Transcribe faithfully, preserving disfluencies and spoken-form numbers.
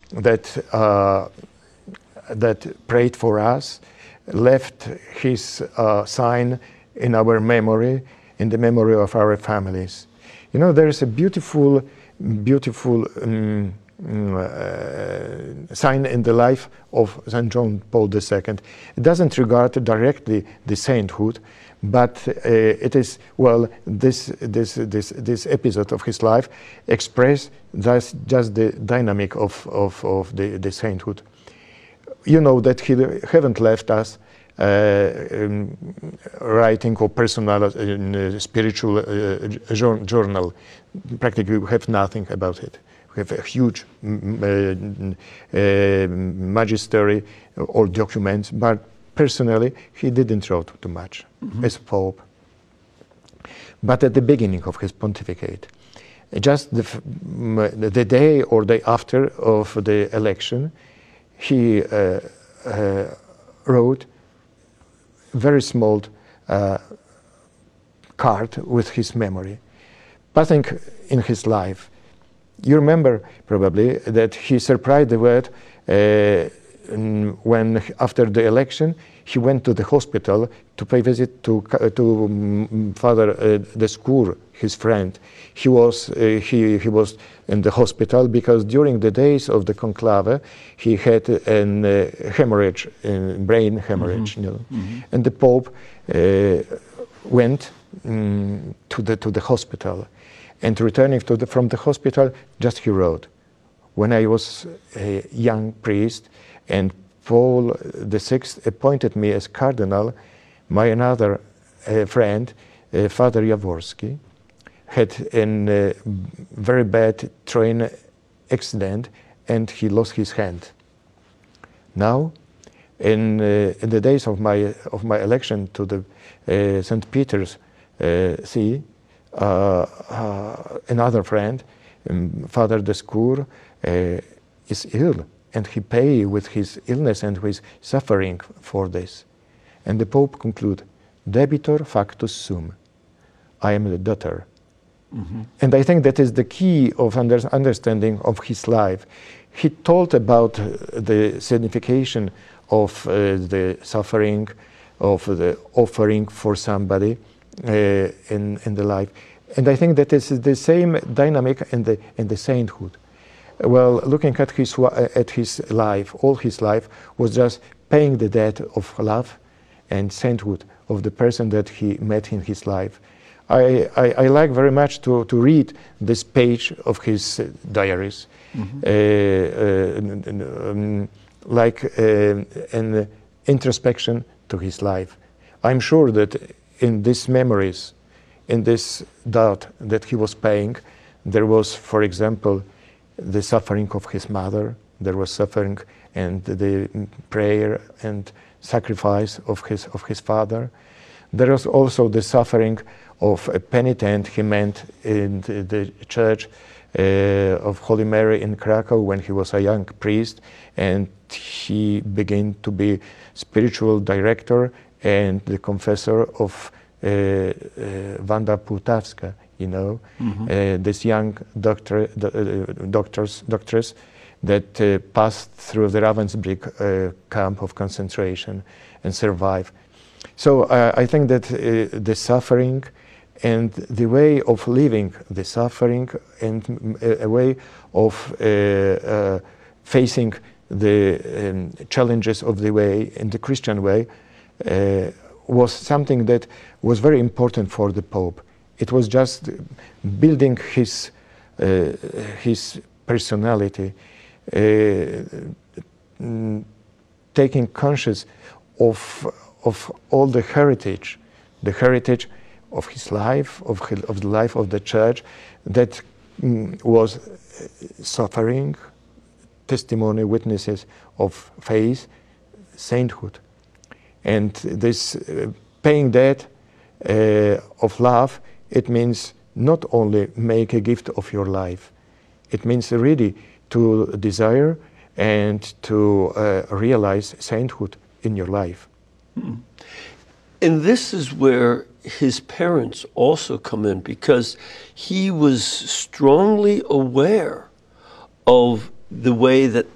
that uh, that prayed for us, left his uh, sign in our memory, in the memory of our families. You know, there is a beautiful, beautiful um, uh, sign in the life of Saint John Paul the Second. It doesn't regard directly the sainthood, but uh, it is, well, this, this, this, this episode of his life express thus just the dynamic of, of, of the, the sainthood. You know that he haven't left us uh, um, writing or personal uh, spiritual uh, journal. Practically we have nothing about it. We have a huge uh, uh, magistery or documents, but personally he didn't write too much mm-hmm. as Pope. But at the beginning of his pontificate, just the, the day or day after of the election, he uh, uh, wrote very small uh, card with his memory, passing in his life. You remember probably that he surprised the world uh, when after the election he went to the hospital to pay visit to to um, Father uh, Descour, his friend. He was uh, he he was in the hospital because during the days of the conclave he had an uh, hemorrhage, uh, brain hemorrhage, mm-hmm. you know, mm-hmm. and the Pope uh, went um, to the to the hospital, and returning to the, from the hospital, just he wrote, "When I was a young priest and Paul the Sixth appointed me as cardinal, my another uh, friend, uh, Father Jaworski, had a uh, very bad train accident and he lost his hand. Now, in, uh, in the days of my of my election to the uh, Saint Peter's uh, See, uh, uh, another friend, um, Father Descour, uh, is ill, and he pay with his illness and with suffering for this." And the Pope conclude, "Debitor factus sum." I am the debtor. Mm-hmm. And I think that is the key of under, understanding of his life. He told about the signification of uh, the suffering, of the offering for somebody uh, in, in the life. And I think that is the same dynamic in the, in the sainthood. Well, looking at his, at his life, all his life was just paying the debt of love and sainthood of the person that he met in his life. I, I, I like very much to, to read this page of his uh, diaries, mm-hmm. uh, uh, um, like uh, an introspection to his life. I'm sure that in these memories, in this doubt that he was paying, there was, for example, the suffering of his mother, there was suffering and the prayer and sacrifice of his, of his father. There was also the suffering of a penitent he met in the, the church uh, of Holy Mary in Krakow when he was a young priest, and he began to be spiritual director and the confessor of uh, uh, Wanda Płotawska, you know, mm-hmm. uh, this young doctor, uh, doctors, doctress that uh, passed through the Ravensbrück uh, camp of concentration and survived. So uh, I think that uh, the suffering and the way of living the suffering and a, a way of uh, uh, facing the um, challenges of the way in the Christian way uh, was something that was very important for the Pope. It was just building his uh, his personality, uh, mm, taking conscious of of all the heritage, the heritage of his life, of his, of the life of the Church, that mm, was suffering, testimony, witnesses of faith, sainthood, and this uh, paying debt uh, of love. It means not only make a gift of your life, it means really to desire and to uh, realize sainthood in your life. Hmm. And this is where his parents also come in, because he was strongly aware of the way that